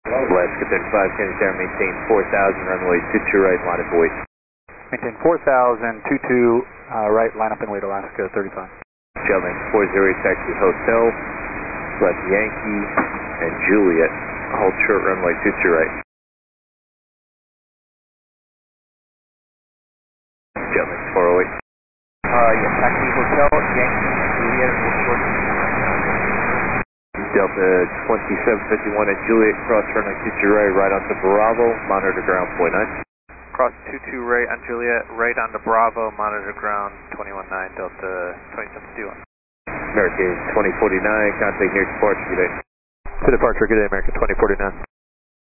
Alaska 35, Kennedy Tower, maintain 4,000, runway 22 right, line up and wait. Maintain 4,000, 22 right, line up and wait, Alaska 35. Gentlemen, 40 taxi hotel, left Yankee and Juliet, hold short runway 22 right. Gentlemen, 408. Yes, taxi hotel, Yankee, Juliet, hold short. Delta 2751 at Juliet, cross runway 22 right onto Bravo, monitor ground 49. Cross 22 right on Juliet, right onto Bravo, monitor ground 219, Delta 2751. American 2049, contact near departure, good day. To departure, good day, American 2049.